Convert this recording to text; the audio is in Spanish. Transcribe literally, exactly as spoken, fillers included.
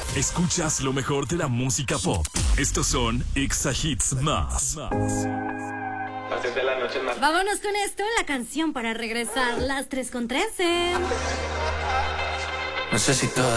Escuchas lo mejor de la música pop. Estos son Exa Hits Más. De la noche más. Vámonos con esto, la canción para regresar, las tres con trece. No sé si toda